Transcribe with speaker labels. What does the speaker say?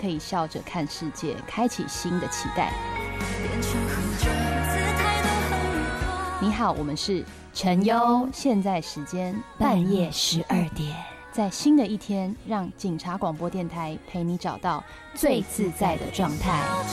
Speaker 1: 可以笑着看世界，开启新的期待。你好，我们是陈优，现在时间半夜12点，在新的一天，让警察广播电台陪你找到最自在的状态。